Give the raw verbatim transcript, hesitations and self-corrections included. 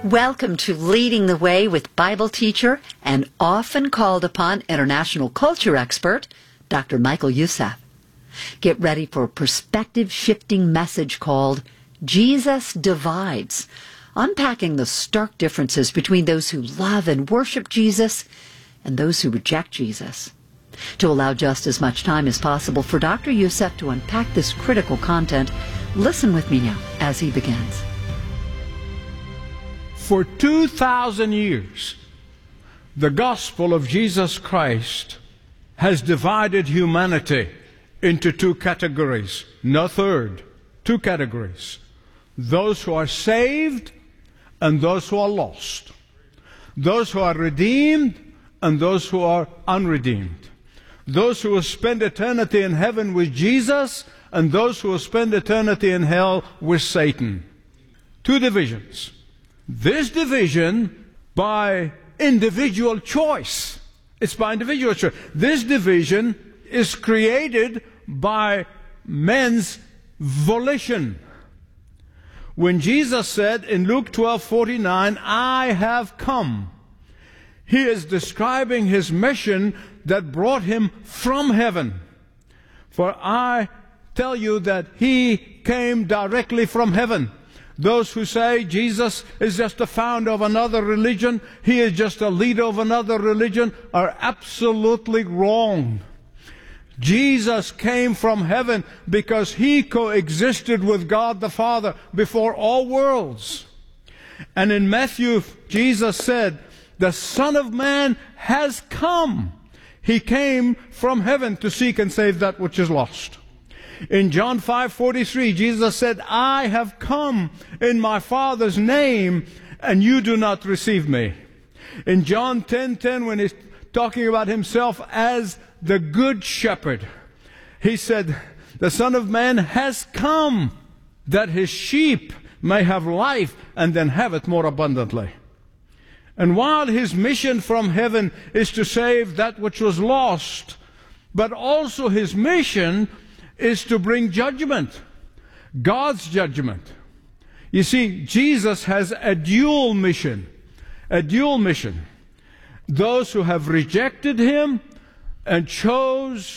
Welcome to Leading the Way with Bible teacher and often called upon international culture expert, Doctor Michael Youssef. Get ready for a perspective-shifting message called Jesus Divides, unpacking the stark differences between those who love and worship Jesus and those who reject Jesus. To allow just as much time as possible for Doctor Youssef to unpack this critical content, listen with me now as he begins. For two thousand years, the gospel of Jesus Christ has divided humanity into two categories, no third, two categories. Those who are saved and those who are lost. Those who are redeemed and those who are unredeemed. Those who will spend eternity in heaven with Jesus and those who will spend eternity in hell with Satan. Two divisions. This division by individual choice. It's by individual choice. This division is created by men's volition. When Jesus said in Luke twelve forty-nine, I have come, he is describing his mission that brought him from heaven. For I tell you that he came directly from heaven. Those who say Jesus is just a founder of another religion, he is just a leader of another religion, are absolutely wrong. Jesus came from heaven because he coexisted with God the Father before all worlds. And in Matthew, Jesus said, the Son of Man has come. He came from heaven to seek and save that which is lost. In John five forty-three, Jesus said, I have come in my Father's name, and you do not receive me. In John ten ten, when he's talking about himself as the good shepherd, he said, the Son of Man has come that his sheep may have life and then have it more abundantly. And while his mission from heaven is to save that which was lost, but also his mission is to bring judgment, God's judgment. You see, Jesus has a dual mission, a dual mission. Those who have rejected him and chose